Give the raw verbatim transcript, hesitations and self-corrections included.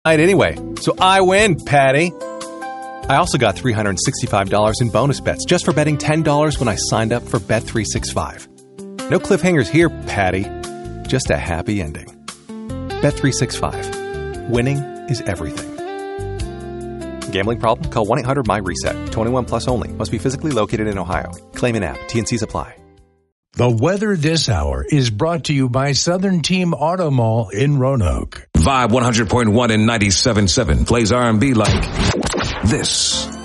anyway, so I win, Patty. I also got three hundred sixty-five dollars in bonus bets just for betting ten dollars when I signed up for Bet three sixty-five. No cliffhangers here, Patty. Just a happy ending. Bet three sixty-five. Winning is everything. Gambling problem? Call one eight hundred my reset. twenty-one plus only. Must be physically located in Ohio. Claim in app. T N Cs apply. The weather this hour is brought to you by Southern Team Auto Mall in Roanoke. Vibe one hundred point one and ninety-seven point seven plays R and B like this.